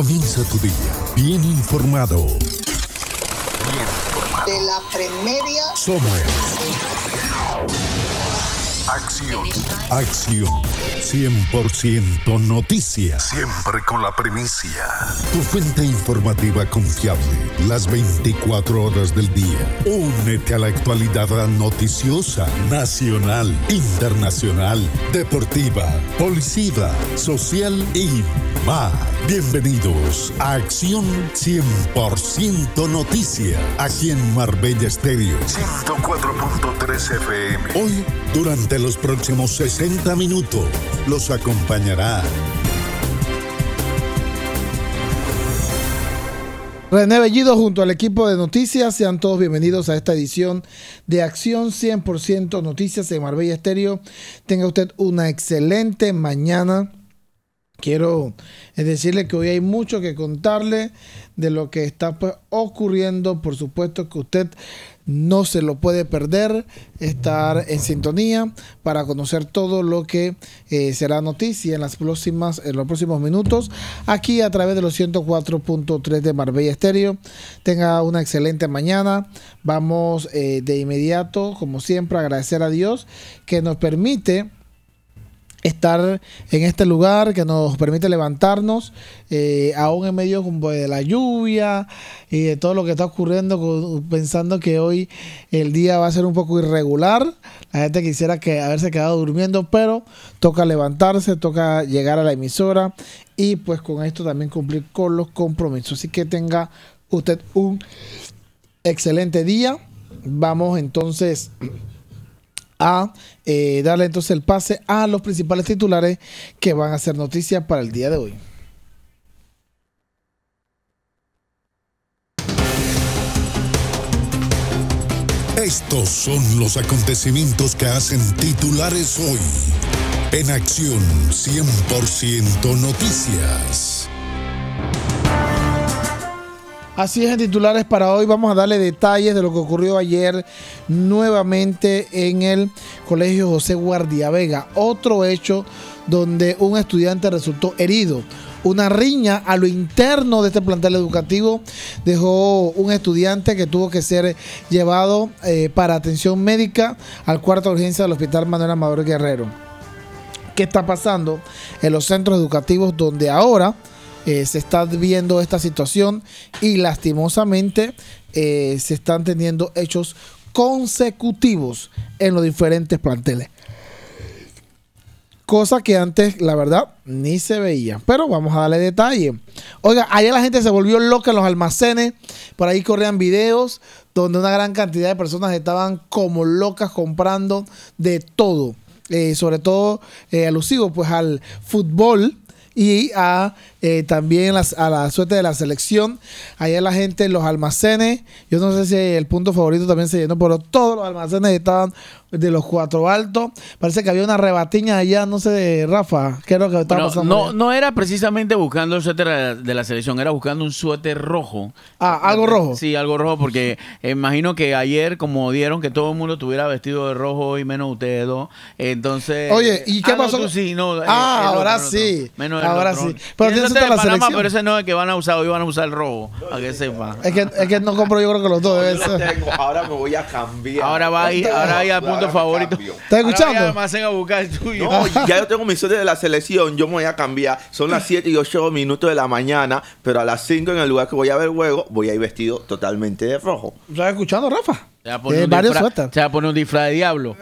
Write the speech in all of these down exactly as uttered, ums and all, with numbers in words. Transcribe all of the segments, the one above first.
Comienza tu día bien informado. De la Premedia Somos Acción. Acción. cien por ciento noticias. Siempre con la primicia. Tu fuente informativa confiable. Las veinticuatro horas del día. Únete a la actualidad noticiosa, nacional, internacional, deportiva, policiva, social y más. Bienvenidos a Acción cien por ciento Noticia. Aquí en Marbella Estéreo ciento cuatro punto tres F M. Hoy, durante los próximos sesenta minutos, los acompañará René Bellido junto al equipo de noticias. Sean todos bienvenidos a esta edición de Acción cien por ciento Noticias en Marbella Estéreo. Tenga usted una excelente mañana. Quiero decirle que hoy hay mucho que contarle de lo que está pues, ocurriendo. Por supuesto que usted no se lo puede perder, estar en sintonía para conocer todo lo que eh, será noticia en las próximas, en los próximos minutos, aquí a través de los ciento cuatro punto tres de Marbella Estéreo. Tenga una excelente mañana. Vamos eh, de inmediato, como siempre, a agradecer a Dios que nos permite estar en este lugar, que nos permite levantarnos eh, aún en medio como de la lluvia y de todo lo que está ocurriendo, pensando que hoy el día va a ser un poco irregular. La gente quisiera que haberse quedado durmiendo, pero toca levantarse, toca llegar a la emisora y pues con esto también cumplir con los compromisos. Así que tenga usted un excelente día. Vamos entonces a eh, darle entonces el pase a los principales titulares que van a ser noticias para el día de hoy. Estos son los acontecimientos que hacen titulares hoy en Acción cien por ciento Noticias. Así es, en titulares para hoy vamos a darle detalles de lo que ocurrió ayer nuevamente en el Colegio José Guardiavega. Otro hecho donde un estudiante resultó herido. Una riña a lo interno de este plantel educativo dejó un estudiante que tuvo que ser llevado eh, para atención médica al cuarto de urgencia del Hospital Manuel Amador Guerrero. ¿Qué está pasando en los centros educativos donde ahora Eh, se está viendo esta situación y lastimosamente eh, se están teniendo hechos consecutivos en los diferentes planteles? Cosa que antes, la verdad, ni se veía. Pero vamos a darle detalle. Oiga, ayer la gente se volvió loca en los almacenes. Por ahí corrían videos donde una gran cantidad de personas estaban como locas comprando de todo. Eh, sobre todo eh, alusivo pues al fútbol y a eh, también las, a la suerte de la selección. Ayer la gente en los almacenes, yo no sé si el punto favorito también se llenó, pero todos los almacenes estaban de los cuatro altos. Parece que había una rebatiña allá, no sé, Rafa, ¿qué es lo que estaba bueno, pasando? No, no era precisamente buscando el suéter de la, de la selección, era buscando un suéter rojo. Ah, ¿algo rojo? Sí, algo rojo, porque eh, imagino que ayer, como dieron que todo el mundo estuviera vestido de rojo y menos ustedes dos, entonces... Oye, ¿y qué ah, pasó? No, tú sí, no, ah, el, el ahora otro, sí, otro, menos ahora otro. sí. Pero tiene tiene suéter de la Panamá, selección. pero ese no es el que van a usar, hoy van a usar el rojo, a que sepa. Es que, es que no compro, yo creo que los dos deben ser. Tengo, ahora me voy a cambiar. Ahora va ahí, ahora ahí al punto favorito. ¿Estás escuchando? Ahora me hacen a buscar el tuyo. No, ya yo tengo mi suerte de la selección, yo me voy a cambiar. Son las siete y ocho minutos de la mañana, pero a las cinco en el lugar que voy a ver el juego, voy a ir vestido totalmente de rojo. ¿Estás escuchando, Rafa? Se va a poner Eh, un varios disfraz- suéteres. se va a poner un disfraz de diablo.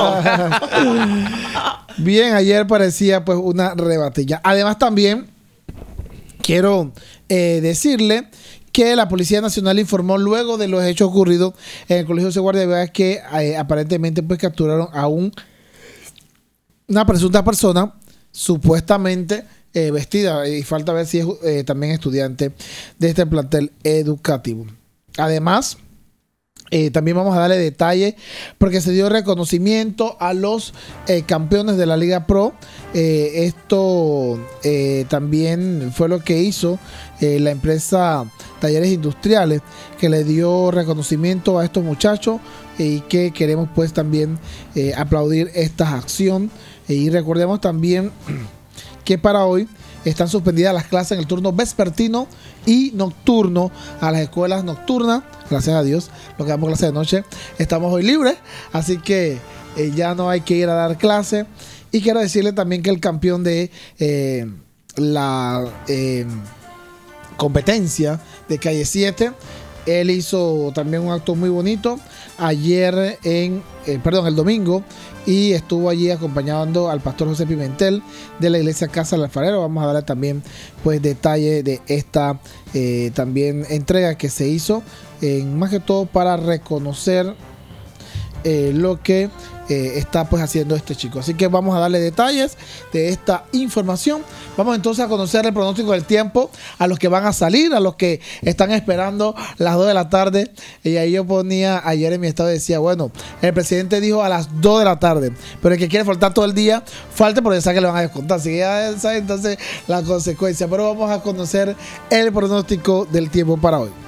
Ah. Bien, ayer parecía pues una rebatilla. Además también quiero eh, decirle que la Policía Nacional informó luego de los hechos ocurridos en el Colegio de Guardiavega que eh, aparentemente pues capturaron a un, una presunta persona supuestamente eh, vestida, y falta ver si es eh, también estudiante de este plantel educativo. Además, Eh, también vamos a darle detalle porque se dio reconocimiento a los eh, campeones de la Liga Pro. Eh, esto eh, también fue lo que hizo eh, la empresa Talleres Industriales, que le dio reconocimiento a estos muchachos eh, y que queremos pues también eh, aplaudir esta acción. Eh, y recordemos también que para hoy están suspendidas las clases en el turno vespertino y nocturno a las escuelas nocturnas. Gracias a Dios, lo que damos clase de noche, estamos hoy libres, así que eh, ya no hay que ir a dar clase. Y quiero decirle también que el campeón de eh, la eh, competencia de Calle siete, él hizo también un acto muy bonito ayer en, eh, perdón, el domingo, y estuvo allí acompañando al pastor José Pimentel de la iglesia Casa del Alfarero. Vamos a darle también pues detalle de esta eh, también entrega que se hizo, eh, más que todo para reconocer eh, lo que Eh, está pues haciendo este chico. Así que vamos a darle detalles de esta información. Vamos entonces a conocer el pronóstico del tiempo a los que van a salir, a los que están esperando las dos de la tarde. Y ahí yo ponía ayer en mi estado, decía, bueno, el presidente dijo a las dos de la tarde, pero el que quiere faltar todo el día, falte porque sabe que le van a descontar. Así que ya sabe entonces la consecuencia. Pero vamos a conocer el pronóstico del tiempo para hoy.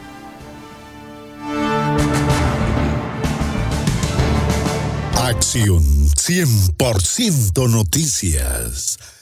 Acción cien por ciento Noticias.